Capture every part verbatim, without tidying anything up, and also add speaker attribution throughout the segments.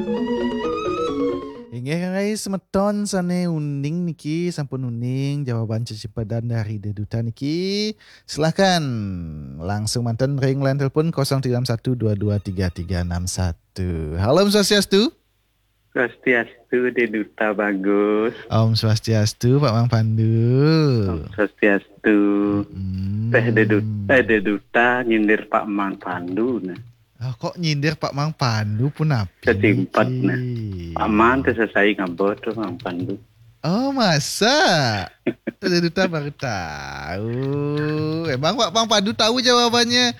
Speaker 1: Inggih ngai semeton sane uning niki sampun uning jawaban cicipadan dari Deduta niki. Silahkan langsung mantan ring line telepon nol tiga satu dua dua tiga tiga enam satu. Halo Om Swastiastu.
Speaker 2: Swastiastu Deduta bagus.
Speaker 1: Om Swastiastu Pak Mang Pandu.
Speaker 2: Om Swastiastu.
Speaker 1: Hmm.
Speaker 2: Teh Deduta, eh Deduta nyindir Pak Mang Pandu nah.
Speaker 1: Oh, kok nyindir Pak Mang Pandu pun apa?
Speaker 2: Ketimpat nah. Pak Mang selesai ngabot tuh Mang Pandu.
Speaker 1: Oh masa? Deduta baru tahu. Emang Pak Mang Pandu tahu jawabannya?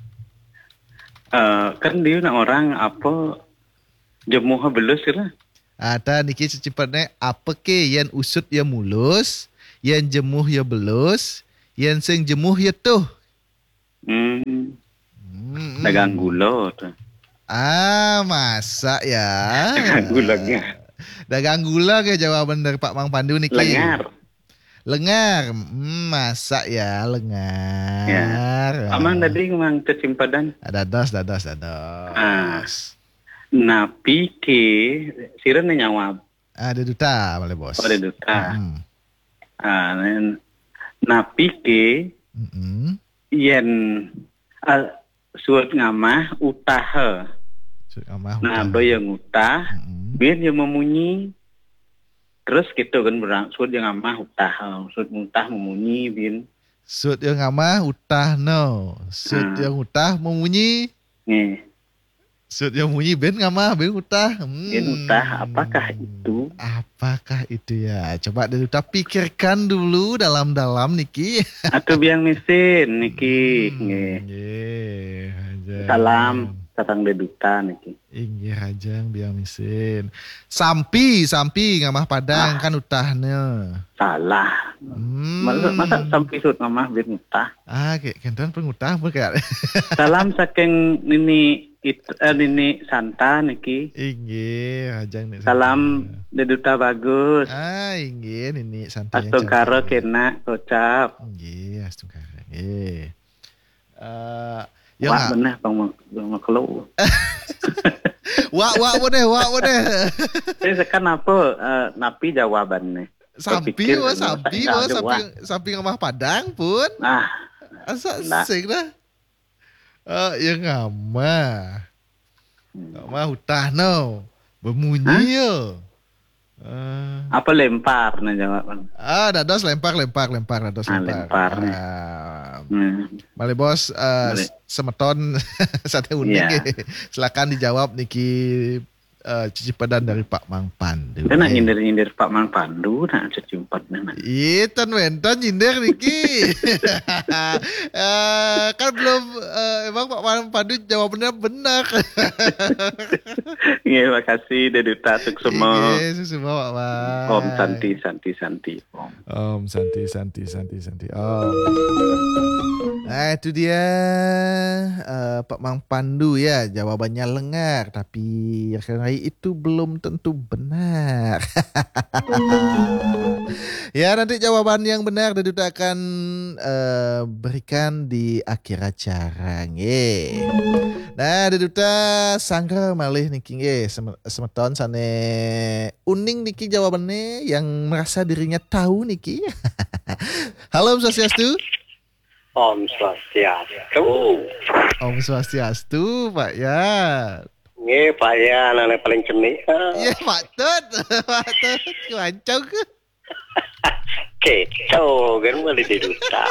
Speaker 2: Uh, kan dia nak orang apa jemuh belus lah.
Speaker 1: Ada niki secepatnya apa ke yang usut ya mulus, yang jemuh ya belus, yang sing jemuh ya tuh.
Speaker 2: Hmm.
Speaker 1: Hmm.
Speaker 2: Dagang gula tuh.
Speaker 1: Ah, masa ya?
Speaker 2: Dagang gulanya.
Speaker 1: Dagang gula ke jawaban dari Pak Mang Pandu niki?
Speaker 2: Lengar.
Speaker 1: Lengar. Hmm, masa ya lengar.
Speaker 2: Ya. Aman tadi memang kecimpadan.
Speaker 1: Dados, dados, dados.
Speaker 2: Ah. Napi ke siren nyawab.
Speaker 1: Ah, Deduta boleh bos.
Speaker 2: Oh, Deduta.
Speaker 1: Hmm.
Speaker 2: Ah, napi ke
Speaker 1: Mm-hmm.
Speaker 2: yen uh, suat ngamah utah.
Speaker 1: Suat ngamah utah.
Speaker 2: Nah, yang utah,
Speaker 1: mm-hmm.
Speaker 2: biar yang memunyi. Terus gitu kan berang suat yang ngamah utah, suat utah memunyi bin.
Speaker 1: Suat yang ngamah utah no. Suat
Speaker 2: ah.
Speaker 1: yang utah memunyi.
Speaker 2: Nih.
Speaker 1: Suat yang memunyi ben ngamah ben utah. Hmm.
Speaker 2: Ben utah apakah itu?
Speaker 1: Apakah itu ya? Coba Deduta pikirkan dulu dalam-dalam niki.
Speaker 2: Atau biang mesin niki.
Speaker 1: Hmm,
Speaker 2: Nggih.
Speaker 1: Nggih.
Speaker 2: Salam datang Deduta niki.
Speaker 1: Inggih hajang biang mesin. Sampi, sampi ngamah Padang ah. kan utahnya.
Speaker 2: Salah.
Speaker 1: Hmm.
Speaker 2: Masa, masa sampi sud ngamah ben utah.
Speaker 1: Ah, kayak kenton pengutah bukan.
Speaker 2: Salam saking nini itu eh, nini Santa niki.
Speaker 1: Inggih hajang nih.
Speaker 2: Salam Deduta bagus.
Speaker 1: Ah, inggih nini Santa.
Speaker 2: Astungkara kena kocap.
Speaker 1: Inggih, astungkara. Nggih. Eh,
Speaker 2: ya wak bener bang makhluk.
Speaker 1: Wak wak bener, wak bener.
Speaker 2: Saya sekan apa uh, napi jawabannya.
Speaker 1: Sampi, wah sampi, wah sampi, sampi ngamah Padang pun.
Speaker 2: Ah,
Speaker 1: asa sing dah. Oh, ya ngamah. Ngamah utah no. Bemunyi yo.
Speaker 2: Uh, apa lempar nah jawaban?
Speaker 1: Ah, dados lempar lempar lempar dados
Speaker 2: ah,
Speaker 1: lempar.
Speaker 2: lempar.
Speaker 1: Ah,
Speaker 2: hmm.
Speaker 1: Mali bos uh, semeton sate unik. Yeah. Silakan dijawab niki uh, cicipadan dari Pak Mang Pandu.
Speaker 2: Kan nak nyindir-nyindir Pak Mang Pandu nak cicipadan.
Speaker 1: Itu wenton nyindir niki. uh, kan belum uh, emang Pak Mang Pandu jawabannya benar.
Speaker 2: Iya, makasih Deduta Suksema.
Speaker 1: Iya, Suksema Pak Mang.
Speaker 2: Om Santi Santi Santi Om.
Speaker 1: Om Santi Santi Santi Santi Om. Nah itu dia uh, Pak Mang Pandu ya, jawabannya lengar, tapi karena itu belum tentu benar. Ya nanti jawaban yang benar Deduta akan uh, berikan di akhir acara nge. Nah Deduta sangka malih niki nge semeton sane uning niki jawabannya yang merasa dirinya tahu niki. Halo Om Swastiastu.
Speaker 3: Om Swastiastu.
Speaker 1: Om Swastiastu, Pak ya.
Speaker 3: Nggih, Pak ya, anak paling cenik.
Speaker 1: Iya, Pak Tut. Pak Tut, wancong.
Speaker 3: Keco, kan boleh Deduta.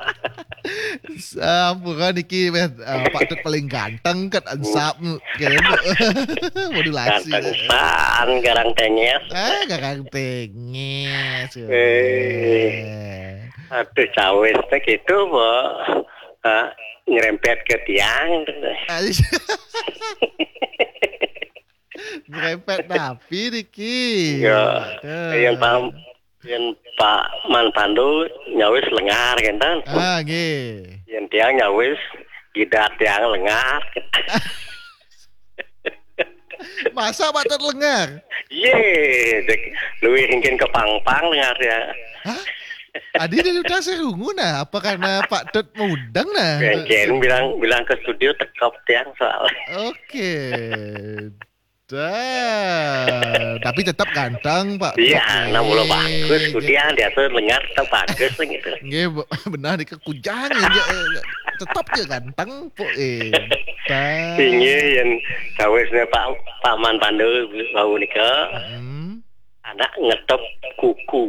Speaker 1: Sampura niki uh, Pak Tut paling ganteng kan ansap kan. Modulasi.
Speaker 3: Gantengan, garang tenges.
Speaker 1: Ah, garang tenges.
Speaker 3: Eh. Aduh cawes teh gitu, Bu. Uh, nyerempet ke tiang.
Speaker 1: Nyerempet napi niki.
Speaker 3: Ya. Yang paham yang Pak Man Pandu nyawis lengar kan.
Speaker 1: Ah, nggih.
Speaker 3: Yang tiang nyawis gidat tiang lengar.
Speaker 1: Masa Pak Tut lengar?
Speaker 3: Ye, luwih hingkin ke pang-pang lengar ya.
Speaker 1: Hah? Adi dia udah serungu nah, apa karena Pak Tut mengundang nah?
Speaker 3: Mungkin bilang bilang ke studio tekap tiang soal.
Speaker 1: Oke. Dah. Tapi tetap ganteng Pak.
Speaker 3: Iya, nah mula bagus. Kemudian dia tuh lengar tetap bagus gitu.
Speaker 1: Nggih, benar di kekujang ya. Tetap dia ganteng po eh.
Speaker 3: Tinggi yang kawesnya Pak Pak Man Pandu bau nikah.
Speaker 1: Hmm.
Speaker 3: Anak ngetop kuku.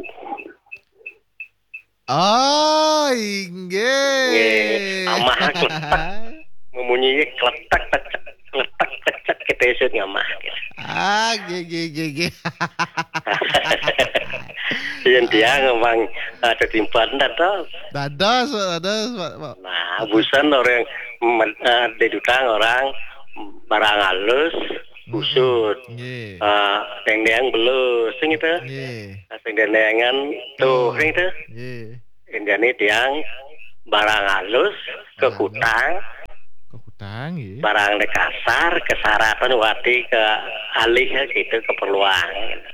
Speaker 1: Oh, inggih.
Speaker 3: Amah kletak. Memunyi kletak kletak kletak kletak kita isut ngamah.
Speaker 1: Ah, ge ge ge ge.
Speaker 3: Yang dia ngomong ada timpan data.
Speaker 1: Dadas, dadas, Pak.
Speaker 3: Nah, busan orang uh, dedutang orang barang halus, kusut,
Speaker 1: Nggih.
Speaker 3: uh, dendeng belus, gitu.
Speaker 1: Nggih.
Speaker 3: Dendengan tuh, gitu.
Speaker 1: Nggih.
Speaker 3: Ini tiang barang halus, ke kutang,
Speaker 1: Ke hutang nggih.
Speaker 3: barang de kasar, kesaratan wati ke alih gitu keperluan.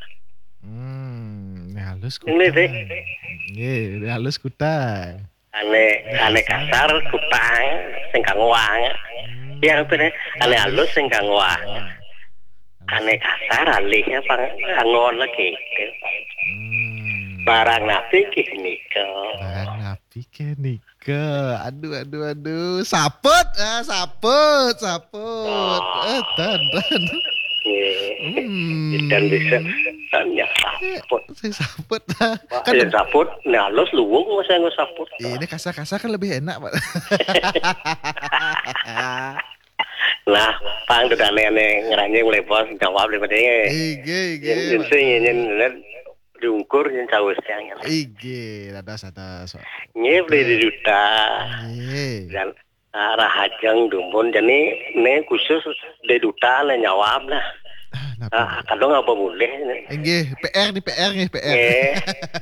Speaker 1: Hmm, ini halus
Speaker 3: Ini
Speaker 1: kutang.
Speaker 3: sih.
Speaker 1: Nggih, ini halus kutang.
Speaker 3: Ane ane kasar kutang sing kang uang. Yang itu nih, ane halus sing kang uang. Ane kasar alihnya pang angon lagi.
Speaker 1: Hmm.
Speaker 3: Barang napi kini ke.
Speaker 1: Barang napi ke nika. Aduh, aduh, aduh. Saput, ah, saput, saput. Eh, tan, tan. Hmm.
Speaker 3: Dan bisa tanya saput.
Speaker 1: Saya saput. Kan
Speaker 3: Kan saput, nah halus luwung masa nggak saput.
Speaker 1: ini kasar-kasar kan lebih enak, Pak.
Speaker 3: Nah, pang tu dan ane ngeranye mulai bos jawab daripada ini.
Speaker 1: Ige, ige.
Speaker 3: Yang sing yang diungkur yang cawusnya.
Speaker 1: Ige, dadas, dadas.
Speaker 3: Ini beli di duta
Speaker 1: Ige.
Speaker 3: dan arah hajang dumbun jadi ini khusus di duta lah jawab lah. Ah, kalau nggak boleh.
Speaker 1: Ige, P R nih, P R nih, P R.
Speaker 3: Eh,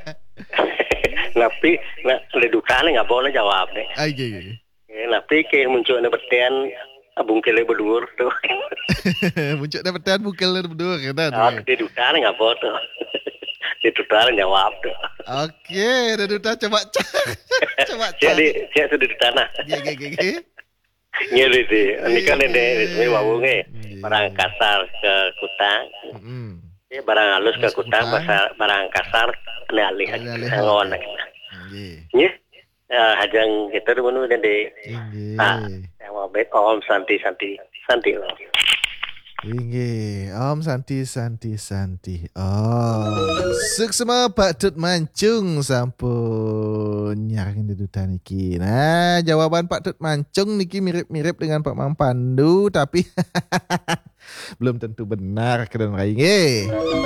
Speaker 3: tapi nah di duta lah nggak boleh jawab deh.
Speaker 1: Ige, ige.
Speaker 3: Eh, tapi kayak muncul ada betian abung kele berdua tuh.
Speaker 1: Muncul dapatan bukan berdua kan?
Speaker 3: Ah, di duta lah nggak boleh tuh. Di duta lah jawab tuh.
Speaker 1: Oke, udah duta coba cek. Coba cek.
Speaker 3: Jadi, saya sudah di tanah.
Speaker 1: Ige, ige, ige.
Speaker 3: Ngeri sih, ini kan ini resmi wawungnya. Barang kasar ke kutang,
Speaker 1: Hmm.
Speaker 3: ya barang halus ke
Speaker 1: Halus ke
Speaker 3: kutang,
Speaker 1: kutang.
Speaker 3: bahasa barang kasar ini alih
Speaker 1: Alih- alih.
Speaker 3: ngon.
Speaker 1: Ige.
Speaker 3: Ya, hajang kita dulu dan di
Speaker 1: Ige.
Speaker 3: ah, yang mau bet om santi santi santi loh.
Speaker 1: Ige. Om Santi, Santi, Santi. Oh. Suksema Pak Tut Mancung sampun nyarang di duta niki. Nah, jawaban Pak Tut Mancung niki mirip-mirip dengan Pak Mang Pandu, tapi belum tentu benar kedon rai.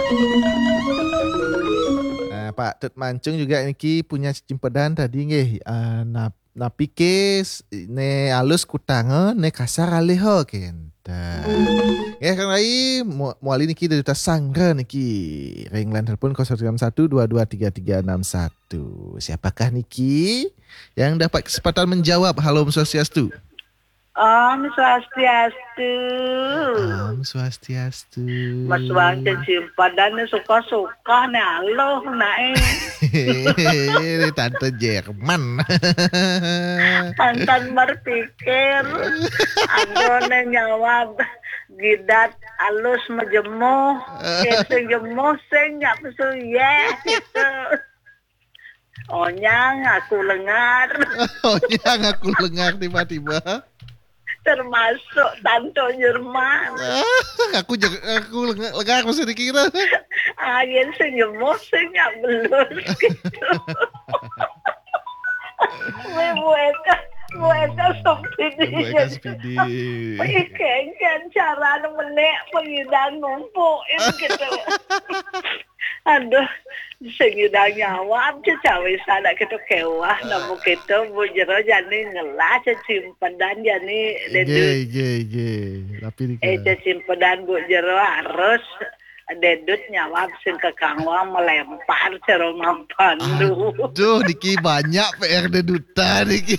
Speaker 1: Nah, Pak Tut Mancung juga niki punya cimpedan tadi nggih. Uh, nap napikes ne alus kutangan ne kasar aleho kenta. Ya kan rai muali niki dari duta sangga niki. Ringland telepon nol tiga satu dua dua tiga tiga enam satu. Siapakah niki yang dapat kesempatan menjawab? Halo Om Swastiastu.
Speaker 4: Om Swastiastu.
Speaker 1: Om Swastiastu.
Speaker 4: Mas Wang cimpadan suka-suka nih aloh naik.
Speaker 1: Hehehe, Tante Jerman.
Speaker 4: Tantan berpikir. Andone nyawab. Gidat alus mejemuh. Keseng jemuh sing nyak pesu ye. Gitu. Onyang aku lengar.
Speaker 1: Oh yang aku lengar tiba-tiba.
Speaker 4: Termasuk Tanto Jerman.
Speaker 1: Ah, aku jaga, aku lengar, lengar masih dikira.
Speaker 4: Ayen senyum senyap belur gitu. Mereka mereka seperti
Speaker 1: Mereka speedy.
Speaker 4: Ikan cara menek pengidang numpuin gitu. Aduh, segidang nyawa cawe sada kita kewah namu kita bujero jani ngelah cimpedan jani
Speaker 1: Ge
Speaker 4: dedut
Speaker 1: ge ge. Tapi
Speaker 4: eh
Speaker 1: dikira.
Speaker 4: cimpedan bujero harus dedut nyawa sing ke kangwang melempar ceromang pandu.
Speaker 1: Aduh, Niki banyak P R D duta Niki.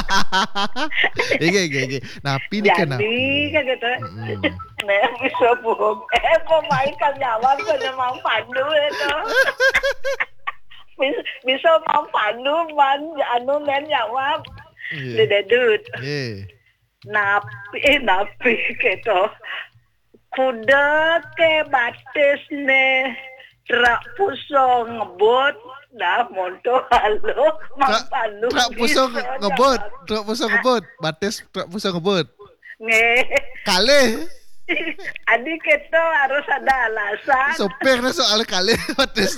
Speaker 1: Ge ge ge. Napi nih kan.
Speaker 4: Jadi kan gitu. Nah, bisa bohong. Eh, pemain kan nyawa pada mang pandu itu. Bisa, bisa mang pandu man anu nen nyawa di dedut.
Speaker 1: Ge.
Speaker 4: Napi, eh napi gitu. kuda ke batis ne trak puso ngebut dah monto halo mampalu
Speaker 1: Trak puso ngebut, trak puso ngebut, batis trak puso ngebut.
Speaker 4: nge
Speaker 1: Kalih.
Speaker 4: adik kita harus ada alasan
Speaker 1: Sopir na soal kalih batis.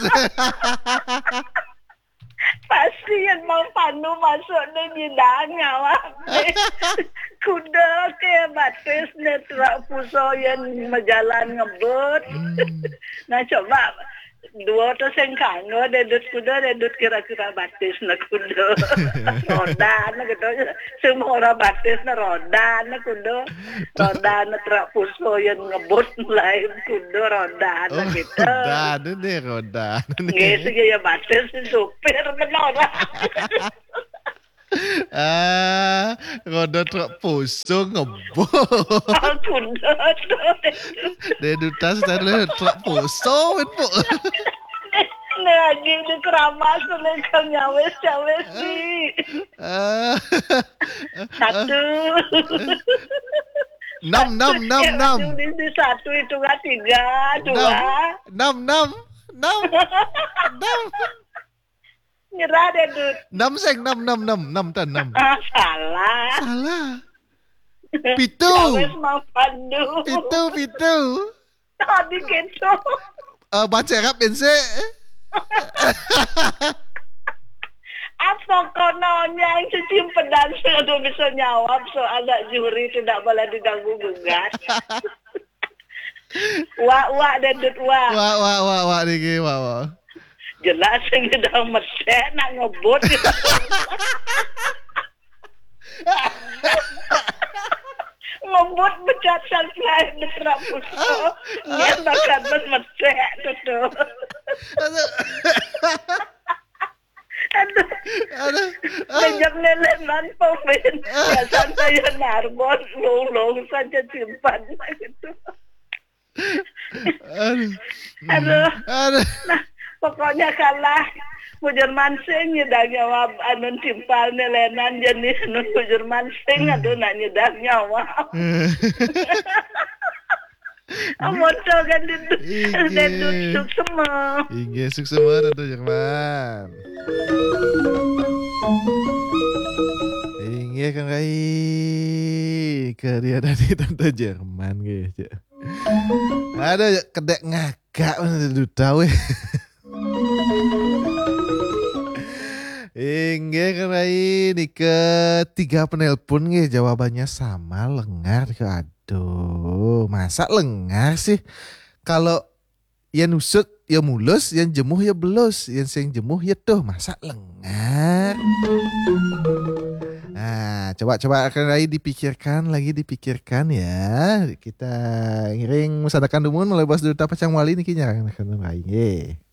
Speaker 4: pasti yang mau panu masuk ni nyidang awak kuda ke batis ne trak puso yang berjalan ngebut nah coba dua tu sengkang dedut kuda dedut kira-kira batis na kuda roda na gitu semua orang batis na roda na kuda roda na trak puso yang ngebut lain kuda roda na gitu
Speaker 1: Roda, ini nih roda.
Speaker 4: Nggak sih ya batis supir benar.
Speaker 1: Ah, roda truk pusung ngebut.
Speaker 4: Aku dah
Speaker 1: Dia duta setelah truk pusung itu.
Speaker 4: lagi di keramas lekan nyawes nyawes di
Speaker 1: Ah,
Speaker 4: satu.
Speaker 1: enam enam enam
Speaker 4: Ya,
Speaker 1: enam.
Speaker 4: Di, di satu itu kan tiga dua.
Speaker 1: Enam enam enam enam.
Speaker 4: Nyerah deh Dut.
Speaker 1: Enam seng enam enam enam enam tan enam.
Speaker 4: Ah salah.
Speaker 1: Salah. Pitu.
Speaker 4: Nyawes mau pandu.
Speaker 1: Pitu pitu.
Speaker 4: Tadi gitu.
Speaker 1: Eh baca rap bense.
Speaker 4: Apa kononnya yang cuci pedang sudah bisa jawab soal juri tidak boleh diganggu gugat. Wah wah dan dut wah.
Speaker 1: Wah wah wah wah niki wah wah.
Speaker 4: Jelas yang udah mesek nak ngebut. Ngebut becat sampai beterap puso. Dia bakal mesek tu.
Speaker 1: Aduh.
Speaker 4: Aduh.
Speaker 1: Aduh.
Speaker 4: Sejak nenek nampau ben. Biasa saya narbon lulung saja simpan gitu.
Speaker 1: Aduh.
Speaker 4: Aduh.
Speaker 1: Aduh.
Speaker 4: Nah, pokoknya kalah Bujur mansing nyedang nyawa anu timpal nelenan jenis anu bujur mansing aduh nak nyedang nyawa. Amoto kan duduk semua.
Speaker 1: Inge sukses banget Tante Jerman. Inge kan kai ke dia tadi Tante Jerman gitu. Ada kedek ngagak udah tahu. Inge kan ini ketiga penelpon nge jawabannya sama lengar ke aduh masa lengar sih kalau yang nusut ya mulus yang jemuh ya belus yang sing jemuh ya tuh masa lengar. Nah coba-coba akan lagi dipikirkan lagi dipikirkan ya kita ngiring musadakan dumun mulai bos duta pacang wali nih kinya akan lagi.